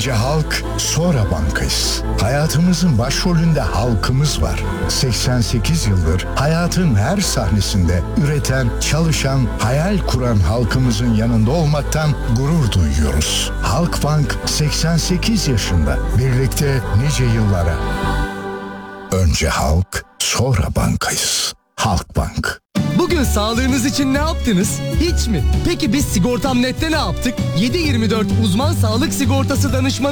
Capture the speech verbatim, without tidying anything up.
Önce halk, sonra bankayız. Hayatımızın başrolünde halkımız var. seksen sekiz yıldır hayatın her sahnesinde üreten, çalışan, hayal kuran halkımızın yanında olmaktan gurur duyuyoruz. Halkbank seksen sekiz yaşında. Birlikte nice yıllara. Önce halk, sonra bankayız. Halkbank. Bugün sağlığınız için ne yaptınız? Hiç mi? Peki biz Sigortam Net'te ne yaptık? yedi yirmi dört uzman sağlık sigortası danışmanı